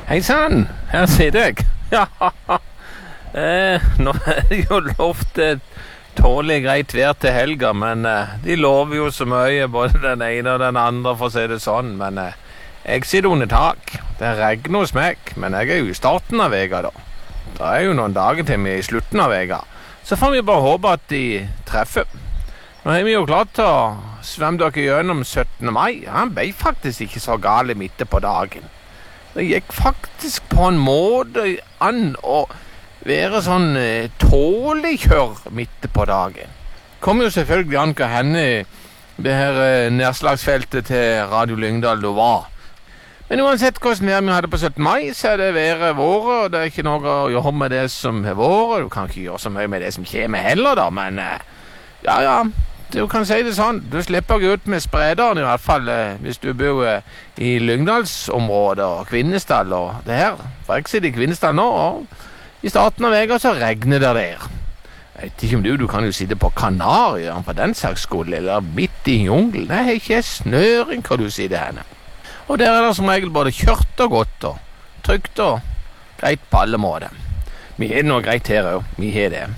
Hei sann, her sitter jeg. Ja, nå er det jo lovt tålig greit vær til helga, men de lover jo så mye, både den ene og den andre, for å si det sånn. Men jeg sitter under tak. Det regner hos meg, men jeg er jo i starten av vega da. Det er jo noen dager til vi er i slutten av vega. Så får vi bare håpe at de treffer. Nå er vi jo klart til å svømme dere gjennom 17. mai. Han ble faktisk ikke så gale midt på dagen. Det gikk faktisk på en måte an å være sånn tålig kjør midt på dagen. Kom jo selvfølgelig an hva henne det her nedslagsfeltet til Radio Lyngdal da var. Men uansett hvordan vær vi hadde på 17. mai, så er det været våre, og det er ikke noe å gjøre med det som er våre. Du kan ikke gjøre så mye med det som kommer heller da, men ja, du kan si det sånn. Du slipper å gå ut med sprederen i hvert fall hvis du bor i Lyngdalsområdet og Kvinesdal og det her. For jeg sitter i Kvinesdal nå, og i starten av vega så regner det der. Jeg vet ikke om du kan jo sitte på Kanarien på den saks skyld, eller midt i jungelen. Det er ikke snøring hvor du sitter henne. Og der er det som regel både kjørt og godt og trygt og greit på alle måter. Vi har det noe greit her også, vi har det.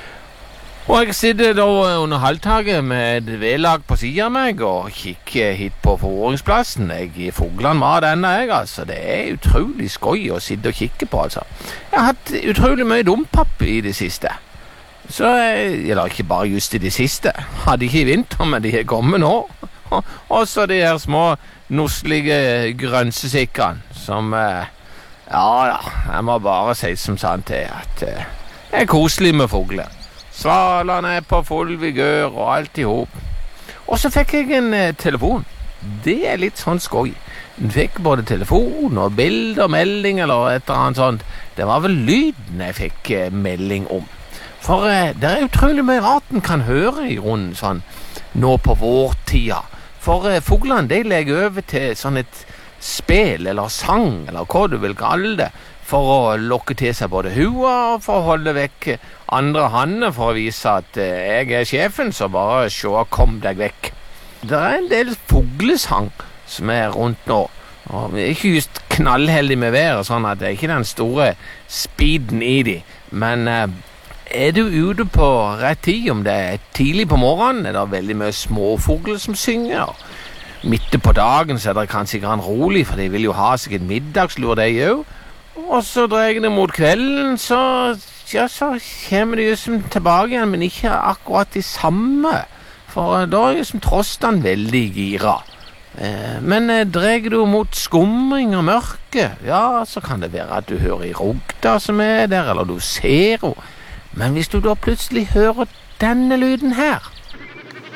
Og jeg sitter da under halvtaket med et vedlag på siden av meg og kikker hit på forvåringsplassen. Jeg gir fuglene mat ennå, altså. Det er utrolig skøy å sitte og kikke på, altså. Jeg har hatt utrolig mye dompapp i det siste. Så, eller ikke bare just i det siste. Hadde ikke i vinter, men de har kommet nå. Og så de her små noslige grønsesikkene som, ja, jeg må bare si som sant til at det er koselig med fugler. Svalene er på full vigør og alt i hop. Og så fikk jeg en telefon. Det er litt sånn skoj. Jeg fikk både telefon og bilder og melding eller et eller annet sånt. Det var vel lyden jeg fikk melding om. For det er utrolig mye rart en kan høre i grunnen sånn nå på vårtida. For fuglene de legger over til sånn et spel eller sang eller hva du vil kalle det, for å lokke til seg både hua og for å holde vekk andre hanner for å vise at jeg er sjefen, så bare se, kom deg vekk. Det er en del fuglesang som er rundt nå, og vi er ikke just knallheldige med været, sånn at det er ikke den store speeden i de, men er du ute på rett tid, om det er tidlig på morgenen, er det veldig mye småfugler som synger. Midt på dagen så er det kanskje ikke rolig, for de vil jo ha seg en middagslur, de jo. Og så dreier det mot kvelden, så kommer de liksom tilbake igjen, men ikke akkurat de samme. For da er liksom trosten veldig gira. Men dreier du mot skumring og mørke, ja, så kan det være at du hører i rogda som er der, eller du ser henne. Men hvis du da plutselig hører denne lyden her,